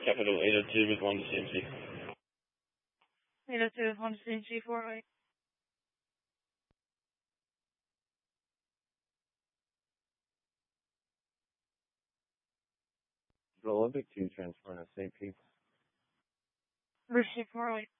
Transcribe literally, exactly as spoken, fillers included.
Capital eight oh two with one to C M C. eight oh two with one to C M C four oh eight. The Olympic two transfer in a Saint Pete. Receive four oh eight.